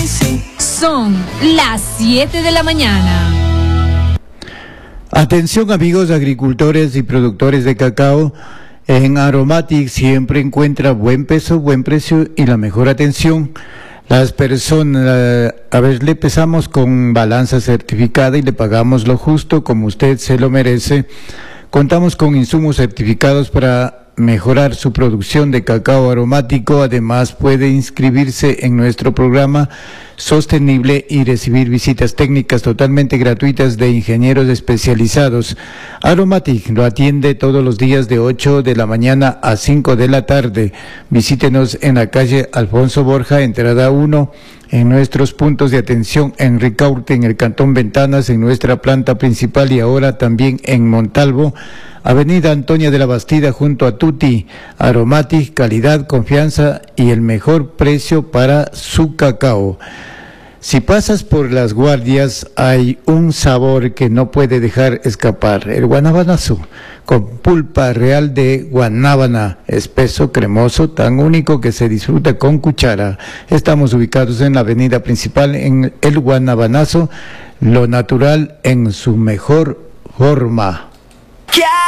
Son las 7 de la mañana. Atención amigos agricultores y productores de cacao, en Aromatic siempre encuentra buen peso, buen precio y la mejor atención. Las personas, le pesamos con balanza certificada y le pagamos lo justo como usted se lo merece. Contamos con insumos certificados para mejorar su producción de cacao aromático. Además puede inscribirse en nuestro programa sostenible y recibir visitas técnicas totalmente gratuitas de ingenieros especializados. Aromatic lo atiende todos los días de 8 de la mañana a 5 de la tarde. Visítenos en la calle Alfonso Borja, entrada 1, en nuestros puntos de atención en Ricaurte, en el Cantón Ventanas, en nuestra planta principal, y ahora también en Montalvo, Avenida Antonia de la Bastida, junto a Tuti. Aromatic, calidad, confianza y el mejor precio para su cacao. Si pasas por Las Guardias, hay un sabor que no puede dejar escapar: el guanabanazo, con pulpa real de guanábana, espeso, cremoso, tan único que se disfruta con cuchara. Estamos ubicados en la avenida principal, en el Guanabanazo, lo natural en su mejor forma.